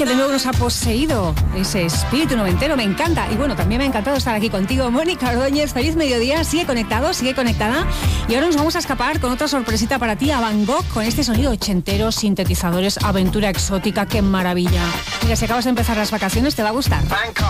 que de nuevo nos ha poseído ese espíritu noventero, me encanta. Y bueno, también me ha encantado estar aquí contigo, Mónica Ordóñez. Feliz mediodía, sigue conectado, sigue conectada. Y ahora nos vamos a escapar con otra sorpresita para ti, a Van Gogh, con este sonido ochentero, sintetizadores, aventura exótica, qué maravilla. Mira, si acabas de empezar las vacaciones te va a gustar. Bangkok.